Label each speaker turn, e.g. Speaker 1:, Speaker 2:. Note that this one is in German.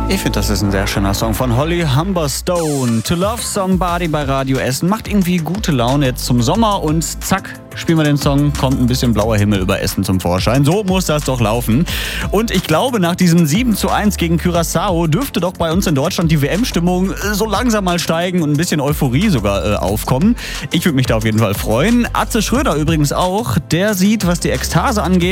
Speaker 1: Ich finde, das ist ein sehr schöner Song von Holly Humberstone. To Love Somebody bei Radio Essen. Macht irgendwie gute Laune jetzt zum Sommer und zack, spielen wir den Song, kommt ein bisschen blauer Himmel über Essen zum Vorschein. So muss das doch laufen. Und ich glaube, nach diesem 7:1 gegen Curaçao dürfte doch bei uns in Deutschland die WM-Stimmung so langsam mal steigen und ein bisschen Euphorie sogar aufkommen. Ich würde mich da auf jeden Fall freuen. Atze Schröder übrigens auch. Der sieht, was die Ekstase angeht,